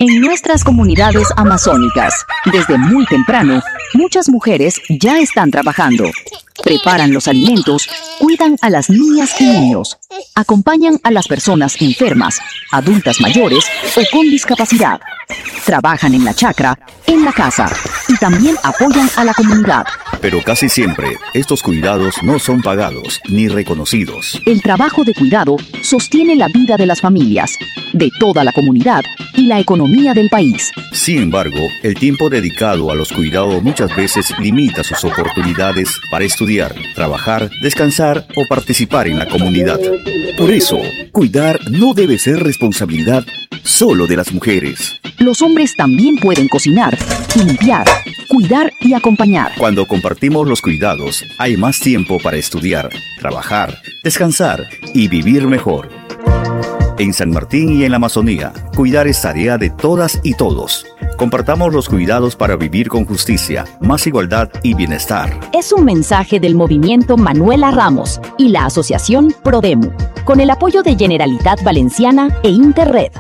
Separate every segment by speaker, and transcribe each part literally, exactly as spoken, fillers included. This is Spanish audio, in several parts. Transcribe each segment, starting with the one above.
Speaker 1: En nuestras comunidades amazónicas, desde muy temprano, muchas mujeres ya están trabajando. Preparan los alimentos, cuidan a las niñas y niños, acompañan a las personas enfermas, adultas mayores o con discapacidad. Trabajan en la chacra, en la casa y también apoyan a la comunidad.
Speaker 2: Pero casi siempre, estos cuidados no son pagados ni reconocidos.
Speaker 1: El trabajo de cuidado sostiene la vida de las familias, de toda la comunidad y la economía del país.
Speaker 2: Sin embargo, el tiempo dedicado a los cuidados muchas veces limita sus oportunidades para estudiar, trabajar, descansar o participar en la comunidad. Por eso, cuidar no debe ser responsabilidad solo de las mujeres.
Speaker 1: Los hombres también pueden cocinar, limpiar, cuidar y acompañar.
Speaker 2: Cuando compartimos los cuidados, hay más tiempo para estudiar, trabajar, descansar y vivir mejor. En San Martín y en la Amazonía, cuidar es tarea de todas y todos. Compartamos los cuidados para vivir con justicia, más igualdad y bienestar.
Speaker 1: Es un mensaje del movimiento Manuela Ramos y la asociación Prodemu, con el apoyo de Generalitat Valenciana e Interred.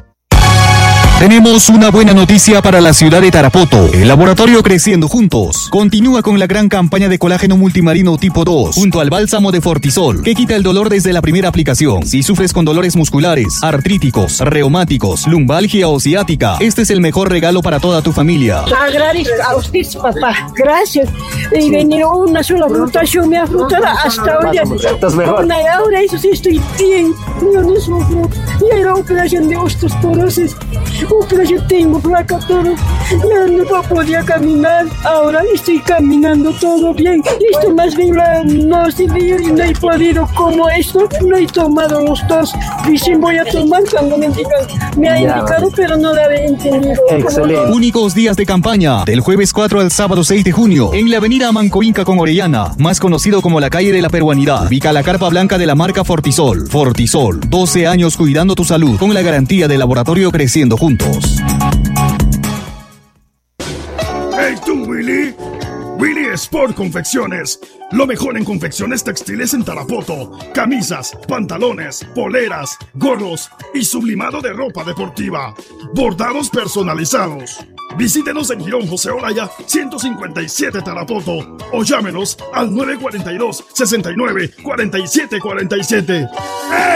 Speaker 3: Tenemos una buena noticia para la ciudad de Tarapoto. El laboratorio Creciendo Juntos continúa con la gran campaña de colágeno multimarino tipo dos, junto al bálsamo de Fortisol, que quita el dolor desde la primera aplicación. Si sufres con dolores musculares, artríticos, reumáticos, lumbalgia o ciática, este es el mejor regalo para toda tu familia.
Speaker 4: Agradezco a usted, papá. Gracias. He venido una sola rotación, me ha frutado hasta hoy. Una hora, eso sí, estoy bien. Yo no sufro. Y era operación de osteoporosis. Pero yo tengo placa todo, ya no podía caminar, ahora estoy caminando todo bien. Esto más bien no sirve y no he podido, como esto, no he tomado los dos. Dicen voy a tomar cuando me indican, me ha indicado, pero no lo había entendido.
Speaker 3: Excelente. Únicos días de campaña, del jueves cuatro al sábado seis de junio, en la avenida Mancoinca con Orellana, más conocido como la calle de la Peruanidad. Ubica la carpa blanca de la marca Fortisol. Fortisol, doce años cuidando tu salud, con la garantía del laboratorio Creciendo Juntos.
Speaker 5: ¡Hey tú, Willy! Willy Sport Confecciones. Lo mejor en confecciones textiles en Tarapoto. Camisas, pantalones, poleras, gorros y sublimado de ropa deportiva. Bordados personalizados. Visítenos en Girón José Olaya, ciento cincuenta y siete Tarapoto. O llámenos al nueve cuatro dos, seis nueve, cuatro siete cuatro siete. ¡Hey!